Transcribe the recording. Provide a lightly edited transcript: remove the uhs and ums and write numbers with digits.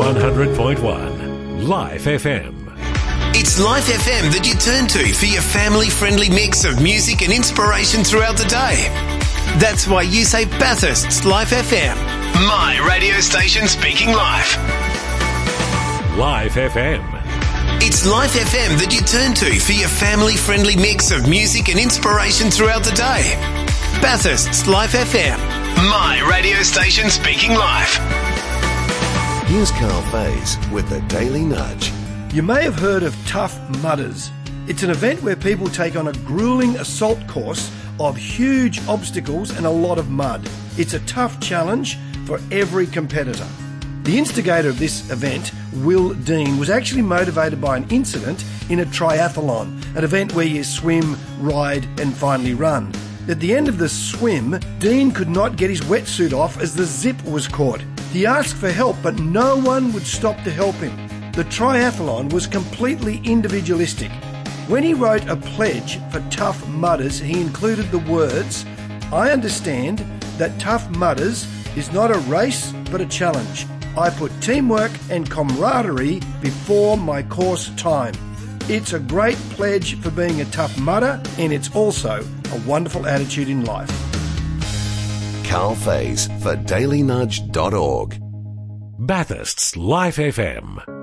100.1 Life FM. It's Life FM that you turn to for your family-friendly mix of music and inspiration throughout the day. That's why you say Bathurst's Life FM. My radio station speaking life. Life FM. It's Life FM that you turn to for your family-friendly mix of music and inspiration throughout the day. Bathurst's Life FM. My radio station speaking life. Here's Carl Faze with the Daily Nudge. You may have heard of Tough Mudders. It's an event where people take on a grueling assault course of huge obstacles and a lot of mud. It's a tough challenge for every competitor. The instigator of this event, Will Dean, was actually motivated by an incident in a triathlon, an event where you swim, ride and finally run. At the end of the swim, Dean could not get his wetsuit off as the zip was caught. He asked for help, but no one would stop to help him. The triathlon was completely individualistic. When he wrote a pledge for Tough Mudders, he included the words, "I understand that Tough Mudders is not a race but a challenge. I put teamwork and camaraderie before my course time." It's a great pledge for being a tough mudder, and it's also a wonderful attitude in life. Carl Faze for dailynudge.org. Bathurst's Life FM.